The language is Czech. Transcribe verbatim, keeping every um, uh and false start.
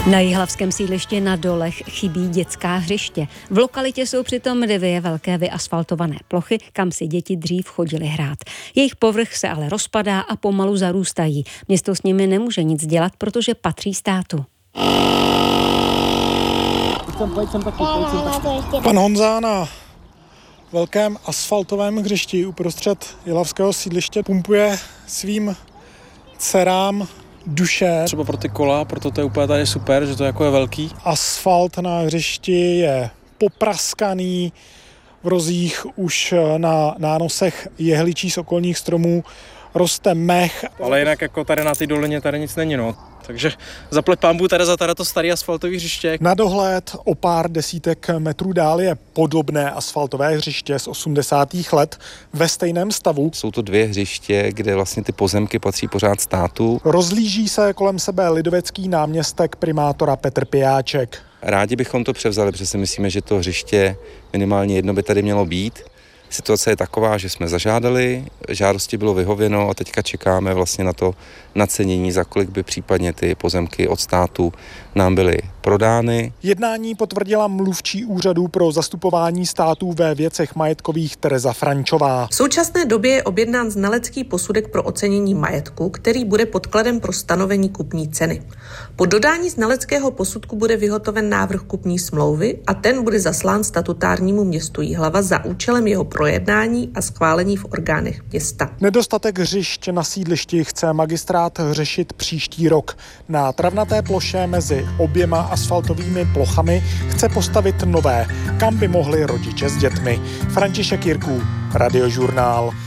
Na jihlavském sídlišti na Dolech chybí dětská hřiště. V lokalitě jsou přitom dvě velké vyasfaltované plochy, kam si děti dřív chodily hrát. Jejich povrch se ale rozpadá a pomalu zarůstají. Město s nimi nemůže nic dělat, protože patří státu. Pan Honza na velkém asfaltovém hřišti uprostřed jihlavského sídliště pumpuje svým dcerám duše. Třeba pro ty kola, proto to je úplně tady super, že to jako je velký. Asfalt na hřišti je popraskaný, v rozích už na nánosech jehličí z okolních stromů roste mech. Ale jinak jako tady na té dolině tady nic není, no. Takže zaplať pánbůh tady za tady to starý asfaltový hřiště. Na dohled o pár desítek metrů dál je podobné asfaltové hřiště z osmdesátých let ve stejném stavu. Jsou to dvě hřiště, kde vlastně ty pozemky patří pořád státu. Rozlíží se kolem sebe lidovecký náměstek primátora Petr Pijáček. Rádi bychom to převzali, protože si myslíme, že to hřiště minimálně jedno by tady mělo být. Situace je taková, že jsme zažádali, žádosti bylo vyhověno a teďka čekáme vlastně na to nacenění, za kolik by případně ty pozemky od státu nám byly prodány. Jednání potvrdila mluvčí úřadu pro zastupování států ve věcech majetkových Tereza Frančová. V současné době je objednán znalecký posudek pro ocenění majetku, který bude podkladem pro stanovení kupní ceny. Po dodání znaleckého posudku bude vyhotoven návrh kupní smlouvy a ten bude zaslán statutárnímu městu Jihlava za účelem jeho projednání a schválení v orgánech města. Nedostatek hřišť na sídlišti chce magistrát řešit příští rok. Na travnaté ploše mezi oběma asfaltovými plochami chce postavit nové, kam by mohli rodiče s dětmi. František Jirků, Radiožurnál.